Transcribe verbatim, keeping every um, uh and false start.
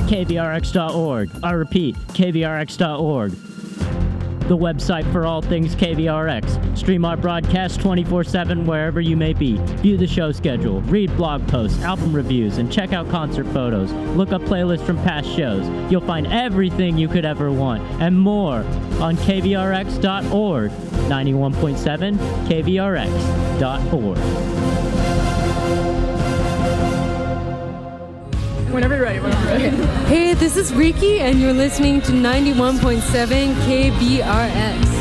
K V R X dot org. I repeat, K V R X dot org. The website for all things K V R X. Stream our broadcast twenty-four seven wherever you may be. View the show schedule, read blog posts, album reviews, and check out concert photos. Look up playlists from past shows. You'll find everything you could ever want and more on K V R X dot org. ninety-one point seven K V R X dot org. Whenever you're ready, whenever you're ready. Hey, this is Riki, and you're listening to ninety-one point seven K B R X.